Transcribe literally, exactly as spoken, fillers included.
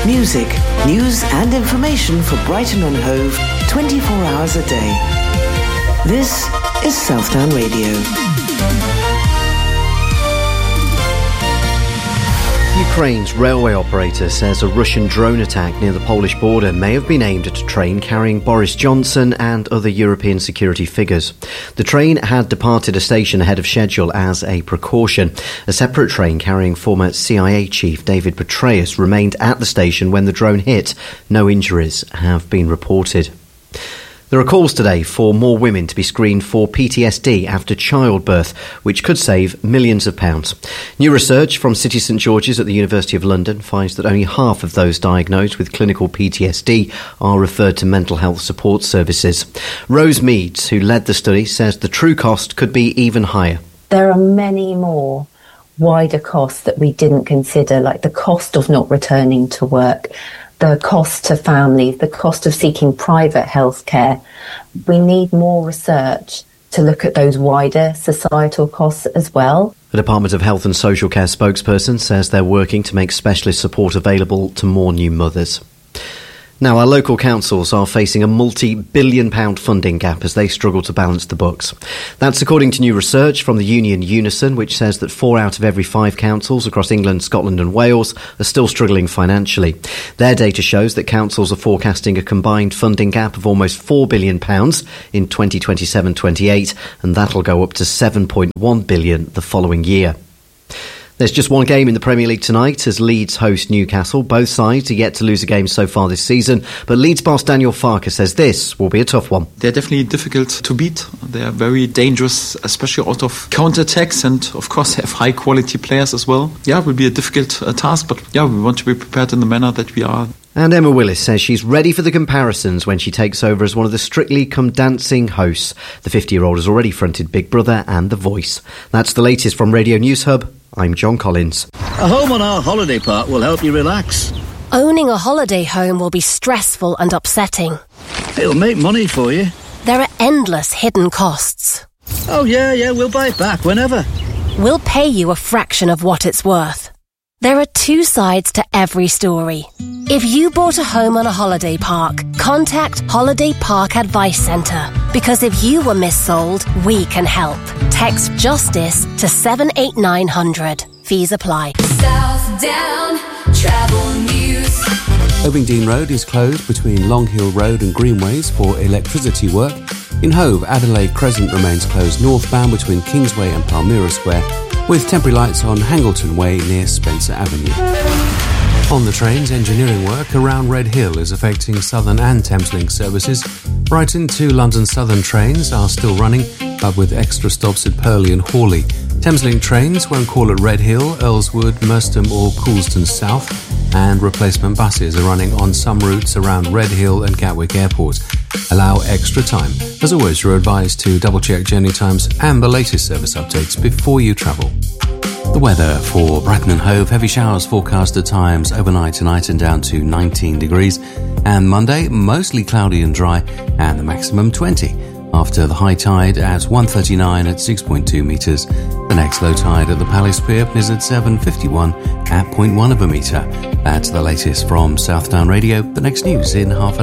Music, news and information for Brighton and Hove twenty-four hours a day. This is Southdown Radio. Ukraine's railway operator says a Russian drone attack near the Polish border may have been aimed at a train carrying Boris Johnson and other European security figures. The train had departed a station ahead of schedule as a precaution. A separate train carrying former C I A chief David Petraeus remained at the station when the drone hit. No injuries have been reported. There are calls today for more women to be screened for P T S D after childbirth, which could save millions of pounds. New research from City St George's at the University of London finds that only half of those diagnosed with clinical P T S D are referred to mental health support services. Rose Meads, who led the study, says the true cost could be even higher. There are many more wider costs that we didn't consider, like the cost of not returning to work, the cost to families, the cost of seeking private health care. We need more research to look at those wider societal costs as well. The Department of Health and Social Care spokesperson says they're working to make specialist support available to more new mothers. Now, our local councils are facing a multi-billion pound funding gap as they struggle to balance the books. That's according to new research from the union Unison, which says that four out of every five councils across England, Scotland and Wales are still struggling financially. Their data shows that councils are forecasting a combined funding gap of almost four billion pounds in twenty twenty-seven twenty-eight, and that'll go up to seven point one billion pounds the following year. There's just one game in the Premier League tonight as Leeds host Newcastle. Both sides are yet to lose a game so far this season, but Leeds boss Daniel Farke says this will be a tough one. They're definitely difficult to beat. They're very dangerous, especially out of counter-attacks, and of course have high-quality players as well. Yeah, it will be a difficult uh, task, but yeah, we want to be prepared in the manner that we are. And Emma Willis says she's ready for the comparisons when she takes over as one of the Strictly Come Dancing hosts. The fifty-year-old has already fronted Big Brother and The Voice. That's the latest from Radio News Hub. I'm John Collins. A home on our holiday park will help you relax. Owning a holiday home will be stressful and upsetting. It'll make money for you. There are endless hidden costs. Oh, yeah, yeah, we'll buy it back whenever. We'll pay you a fraction of what it's worth. There are two sides to every story. If you bought a home on a holiday park, contact Holiday Park Advice Centre. Because if you were missold, we can help. Text JUSTICE to seven eight nine hundred. Fees apply. Southdown Travel News. Ovingdean Road is closed between Long Hill Road and Greenways for electricity work. In Hove, Adelaide Crescent remains closed northbound between Kingsway and Palmyra Square, with temporary lights on Hangleton Way near Spencer Avenue. On the trains, engineering work around Red Hill is affecting Southern and Thameslink services. Brighton to London Southern trains are still running, but with extra stops at Purley and Hawley. Thameslink trains won't call at Red Hill, Earlswood, Merstham or Coulston South, and replacement buses are running on some routes around Red Hill and Gatwick Airport. Allow extra time. As always, you're advised to double-check journey times and the latest service updates before you travel. The weather for Brighton and Hove: heavy showers forecast at times overnight tonight and down to nineteen degrees. And Monday, mostly cloudy and dry, and the maximum twenty. After the high tide at one thirty-nine at six point two metres. The next low tide at the Palace Pier is at seven fifty-one at zero point one of a metre. That's the latest from Southdown Radio. The next news in half an hour.